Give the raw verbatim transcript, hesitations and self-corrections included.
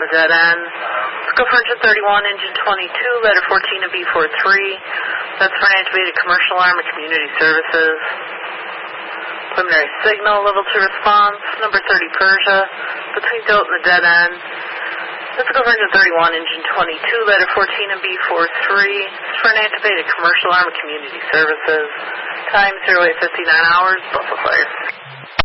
the dead end. Let's go for engine thirty-one, engine twenty-two, letter fourteen to B forty-three. That's for an activated commercial arm of community services. Preliminary signal, level two response, number thirty Persia, between Tilt and the dead end. Let's go for engine thirty-one, engine twenty-two, letter fourteen and B forty-three. It's for an activated commercial arm of community services. Time zero eight fifty-nine hours, Buffalo Fire.